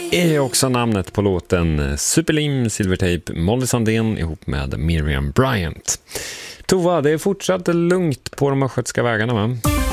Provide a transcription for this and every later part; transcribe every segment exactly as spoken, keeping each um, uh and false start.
är också namnet på låten Superlim Silvertape, Molly Sandén ihop med Miriam Bryant. Tova, det är fortsatt lugnt på de östgötska vägarna, va?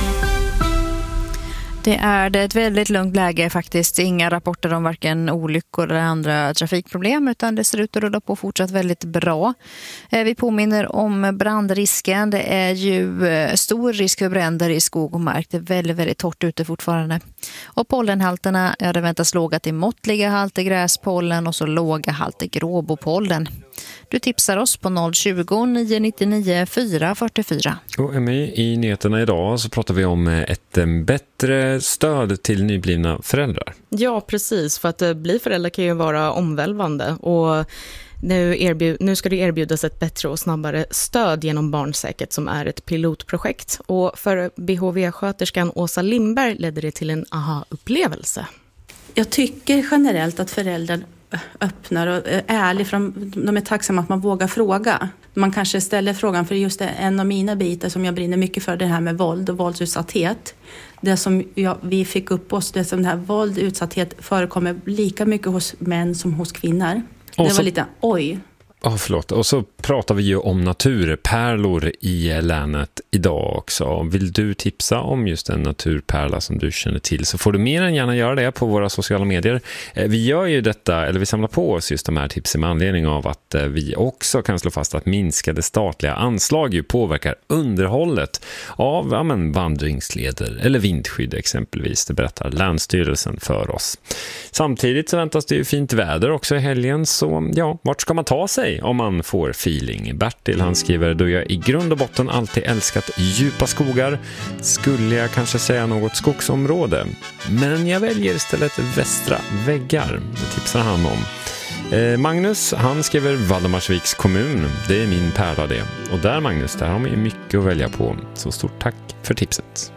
Det är det ett väldigt lugnt läge faktiskt. Inga rapporter om varken olyckor eller andra trafikproblem, utan det ser ut att rulla på fortsatt väldigt bra. Vi påminner om brandrisken. Det är ju stor risk för bränder i skog och mark. Det är väldigt, väldigt torrt ute fortfarande. Och pollenhalterna, ja, det väntas låga till måttliga halter gräspollen och så låga halter gråbopollen. Du tipsar oss på noll tjugo, nio nio nio, fyra fyra fyra. Och Emmy, i nyheterna idag så pratar vi om ett bättre stöd till nyblivna föräldrar. Ja, precis. För att bli förälder kan ju vara omvälvande. Och nu, erbjud, nu ska det erbjudas ett bättre och snabbare stöd genom Barnsäkert som är ett pilotprojekt. Och för B H V-sköterskan Åsa Lindberg ledde det till en aha-upplevelse. Jag tycker generellt att föräldrar öppnar och är ärlig, för de, de är tacksamma att man vågar fråga. Man kanske ställer frågan, för just det, en av mina bitar som jag brinner mycket för, det här med våld och våldsutsatthet. Det som jag, vi fick upp oss, det som det här våld och utsatthet förekommer lika mycket hos män som hos kvinnor. Och det så, var lite, oj. Oh, förlåt. Och så pratar vi ju om naturpärlor i länet idag också. Vill du tipsa om just en naturpärla som du känner till, så får du mer än gärna göra det på våra sociala medier. Vi gör ju detta, eller vi samlar på oss just de här tipsen med anledning av att vi också kan slå fast att minskade statliga anslag ju påverkar underhållet av ja, men, vandringsleder eller vindskydd exempelvis. Det berättar Länsstyrelsen för oss. Samtidigt så väntas det ju fint väder också i helgen, så ja, vart ska man ta sig om man får feeling? Bertil, han skriver: då jag i grund och botten alltid älskat djupa skogar, skulle jag kanske säga något skogsområde, men jag väljer istället västra väggar. Det tipsar han om. eh, Magnus, han skriver Valdemarsviks kommun. Det är min pärla det. Och där, Magnus, där har man ju mycket att välja på. Så stort tack för tipset.